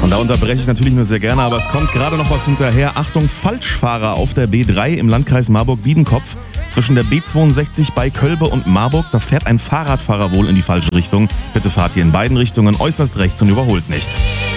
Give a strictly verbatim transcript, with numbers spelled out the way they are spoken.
Und da unterbreche ich natürlich nur sehr gerne, aber es kommt gerade noch was hinterher. Achtung, Falschfahrer auf der B drei im Landkreis Marburg-Biedenkopf. Zwischen der B zweiundsechzig bei Kölbe und Marburg, da fährt ein Fahrradfahrer wohl in die falsche Richtung. Bitte fahrt hier in beiden Richtungen äußerst rechts und überholt nicht.